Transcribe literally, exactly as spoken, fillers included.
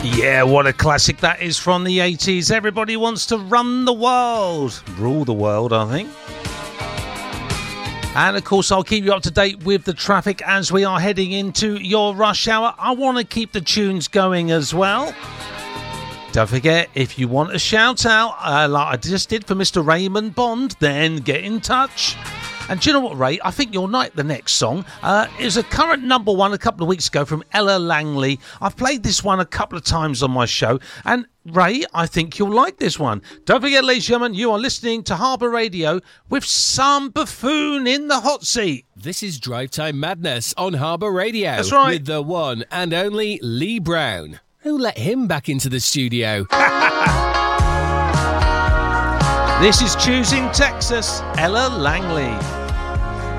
Yeah, what a classic that is from the eighties. Everybody wants to run the world. Rule the world, I think. And, of course, I'll keep you up to date with the traffic as we are heading into your rush hour. I want to keep the tunes going as well. Don't forget, if you want a shout-out, uh, like I just did for Mister Raymond Bond, then get in touch. And do you know what, Ray? I think you'll like the next song. Uh, it was a current number one a couple of weeks ago from Ella Langley. I've played this one a couple of times on my show. And, Ray, I think you'll like this one. Don't forget, ladies and gentlemen, you are listening to Harbour Radio with some buffoon in the hot seat. This is Drive Time Madness on Harbour Radio. That's right. With the one and only Lee Brown. Who let him back into the studio? This is Choosing Texas, Ella Langley.